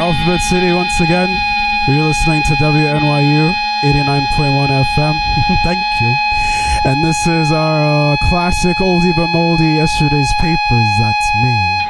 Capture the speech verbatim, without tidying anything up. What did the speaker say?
Alphabet City once again. You're listening to W N Y U eighty-nine point one F M. Thank you. And this is our uh, classic oldie but moldy, Yesterday's Papers. That's me.